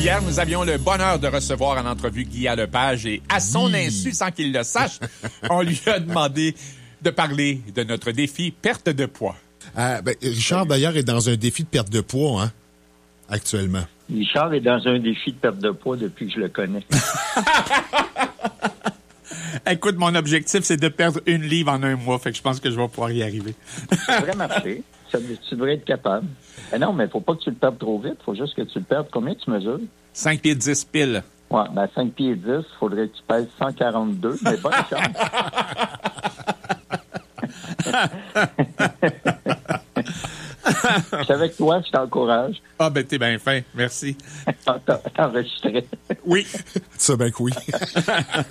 Hier, nous avions le bonheur de recevoir en entrevue Guy Lepage et à son insu, sans qu'il le sache, on lui a demandé de parler de notre défi perte de poids. Richard, d'ailleurs, est dans un défi de perte de poids, hein, actuellement. Richard est dans un défi de perte de poids depuis que je le connais. Écoute, mon objectif, c'est de perdre 1 livre en 1 mois, fait que je pense que je vais pouvoir y arriver. Ça devrait marcher. Tu devrais être capable. Mais non, mais faut pas que tu le perdes trop vite. Faut juste que tu le perdes. Combien tu mesures? 5 pieds 10 piles. Ouais, 5 pieds 10, faudrait que tu pèses 142. Mais bonne chance. Je suis avec toi, je t'encourage. Ah, t'es bien fin. Merci. T'enregistrais. Oui. Ça, que oui.